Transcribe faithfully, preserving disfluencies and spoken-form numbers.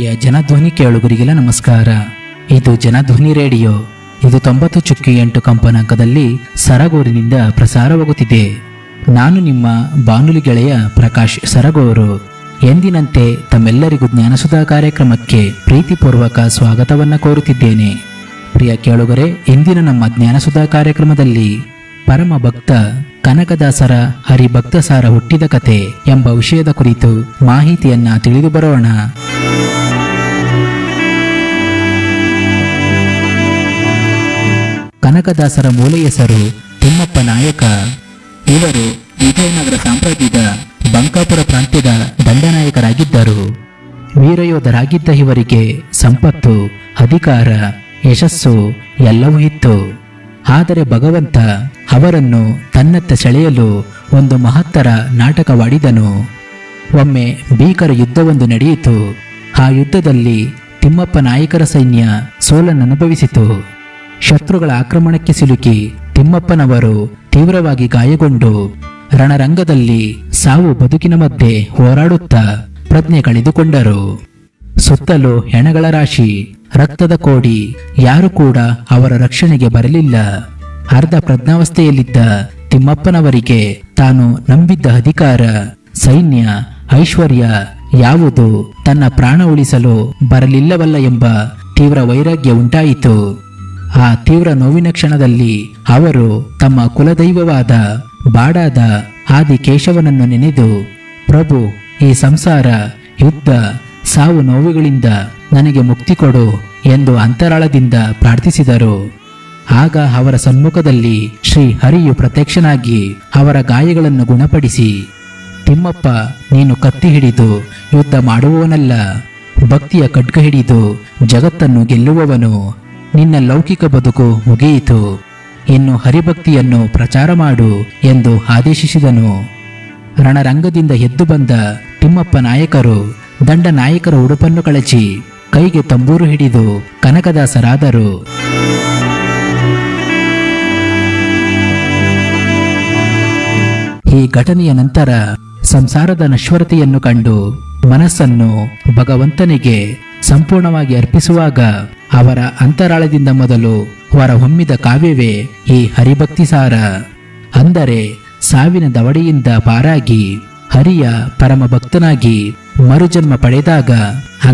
ಪ್ರಿಯ ಜನಧ್ವನಿ ಕೇಳುಗರಿಗೆಲ್ಲ ನಮಸ್ಕಾರ. ಇದು ಜನಧ್ವನಿ ರೇಡಿಯೋ. ಇದು ತೊಂಬತ್ತು ಚುಕ್ಕಿ ಎಂಟು ಕಂಪನಾಂಕದಲ್ಲಿ ಸರಗೂರಿನಿಂದ ಪ್ರಸಾರವಾಗುತ್ತಿದೆ. ನಾನು ನಿಮ್ಮ ಬಾನುಲಿ ಗೆಳೆಯ ಪ್ರಕಾಶ್ ಸರಗೂರು. ಎಂದಿನಂತೆ ತಮ್ಮೆಲ್ಲರಿಗೂ ಜ್ಞಾನಸುಧಾ ಕಾರ್ಯಕ್ರಮಕ್ಕೆ ಪ್ರೀತಿಪೂರ್ವಕ ಸ್ವಾಗತವನ್ನ ಕೋರುತ್ತಿದ್ದೇನೆ. ಪ್ರಿಯ ಕೇಳುಗರೆ, ಇಂದಿನ ನಮ್ಮ ಜ್ಞಾನಸುಧಾ ಕಾರ್ಯಕ್ರಮದಲ್ಲಿ ಪರಮ ಭಕ್ತ ಕನಕದಾಸರ ಹರಿಭಕ್ತಸಾರ ಹುಟ್ಟಿದ ಕತೆ ಎಂಬ ವಿಷಯದ ಕುರಿತು ಮಾಹಿತಿಯನ್ನ ತಿಳಿದು ಬರೋಣ. ಕನಕದಾಸರ ಮೂಲ ಹೆಸರು ತಿಮ್ಮಪ್ಪ ನಾಯಕ. ಇವರು ವಿಜಯನಗರ ಸಾಮ್ರಾಜ್ಯದ ಬಂಕಾಪುರ ಪ್ರಾಂತ್ಯದ ದಂಡನಾಯಕರಾಗಿದ್ದರು. ವೀರಯೋಧರಾಗಿದ್ದ ಇವರಿಗೆ ಸಂಪತ್ತು, ಅಧಿಕಾರ, ಯಶಸ್ಸು ಎಲ್ಲವೂ ಇತ್ತು. ಆದರೆ ಭಗವಂತ ಅವರನ್ನು ತನ್ನತ್ತ ಸೆಳೆಯಲು ಒಂದು ಮಹತ್ತರ ನಾಟಕವಾಡಿದನು. ಒಮ್ಮೆ ಭೀಕರ ಯುದ್ಧವೊಂದು ನಡೆಯಿತು. ಆ ಯುದ್ಧದಲ್ಲಿ ತಿಮ್ಮಪ್ಪ ನಾಯಕರ ಸೈನ್ಯ ಸೋಲನ್ನನುಭವಿಸಿತು. ಶತ್ರುಗಳ ಆಕ್ರಮಣಕ್ಕೆ ಸಿಲುಕಿ ತಿಮ್ಮಪ್ಪನವರು ತೀವ್ರವಾಗಿ ಗಾಯಗೊಂಡು ರಣರಂಗದಲ್ಲಿ ಸಾವು ಬದುಕಿನ ಮಧ್ಯೆ ಹೋರಾಡುತ್ತಾ ಪ್ರಜ್ಞೆ ಕಳೆದುಕೊಂಡರು. ಸುತ್ತಲೂ ಹೆಣಗಳ ರಾಶಿ, ರಕ್ತದ ಕೋಡಿ. ಯಾರು ಕೂಡ ಅವರ ರಕ್ಷಣೆಗೆ ಬರಲಿಲ್ಲ. ಅರ್ಧ ಪ್ರಜ್ಞಾವಸ್ಥೆಯಲ್ಲಿದ್ದ ತಿಮ್ಮಪ್ಪನವರಿಗೆ ತಾನು ನಂಬಿದ್ದ ಅಧಿಕಾರ, ಸೈನ್ಯ, ಐಶ್ವರ್ಯ ಯಾವುದು ತನ್ನ ಪ್ರಾಣ ಉಳಿಸಲು ಬರಲಿಲ್ಲವಲ್ಲ ಎಂಬ ತೀವ್ರ ವೈರಾಗ್ಯ ಉಂಟಾಯಿತು. ಆ ತೀವ್ರ ನೋವಿನ ಕ್ಷಣದಲ್ಲಿ ಅವರು ತಮ್ಮ ಕುಲದೈವವಾದ ಬಾಡಾದ ಆದಿಕೇಶವನನ್ನು ನೆನೆದು, ಪ್ರಭು, ಈ ಸಂಸಾರ, ಯುದ್ಧ, ಸಾವು ನೋವುಗಳಿಂದ ನನಗೆ ಮುಕ್ತಿ ಕೊಡು ಎಂದು ಅಂತರಾಳದಿಂದ ಪ್ರಾರ್ಥಿಸಿದರು. ಆಗ ಅವರ ಸನ್ಮುಖದಲ್ಲಿ ಶ್ರೀ ಹರಿಯು ಪ್ರತ್ಯಕ್ಷನಾಗಿ ಅವರ ಗಾಯಗಳನ್ನು ಗುಣಪಡಿಸಿ, ತಿಮ್ಮಪ್ಪ, ನೀನು ಕತ್ತಿ ಹಿಡಿದು ಯುದ್ಧ ಮಾಡುವವನಲ್ಲ, ಭಕ್ತಿಯ ಖಡ್ಗ ಹಿಡಿದು ಜಗತ್ತನ್ನು ಗೆಲ್ಲುವವನು. ನಿನ್ನ ಲೌಕಿಕ ಬದುಕು ಮುಗಿಯಿತು, ಇನ್ನು ಹರಿಭಕ್ತಿಯನ್ನು ಪ್ರಚಾರ ಮಾಡು ಎಂದು ಆದೇಶಿಸಿದನು. ರಣರಂಗದಿಂದ ಎದ್ದು ಬಂದ ತಿಮ್ಮಪ್ಪ ನಾಯಕರು ದಂಡ ನಾಯಕರ ಉಡುಪನ್ನು ಕಳಚಿ ಕೈಗೆ ತಂಬೂರು ಹಿಡಿದು ಕನಕದಾಸರಾದರು. ಈ ಘಟನೆಯ ನಂತರ ಸಂಸಾರದ ನಶ್ವರತೆಯನ್ನು ಕಂಡು ಮನಸ್ಸನ್ನು ಭಗವಂತನಿಗೆ ಸಂಪೂರ್ಣವಾಗಿ ಅರ್ಪಿಸುವಾಗ ಅವರ ಅಂತರಾಳದಿಂದ ಮೊದಲು ಹೊರಹೊಮ್ಮಿದ ಕಾವ್ಯವೇ ಈ ಹರಿಭಕ್ತಿ ಸಾರ. ಅಂದರೆ ಸಾವಿನ ದವಡೆಯಿಂದ ಪಾರಾಗಿ ಹರಿಯ ಪರಮ ಭಕ್ತನಾಗಿ ಮರುಜನ್ಮ ಪಡೆದಾಗ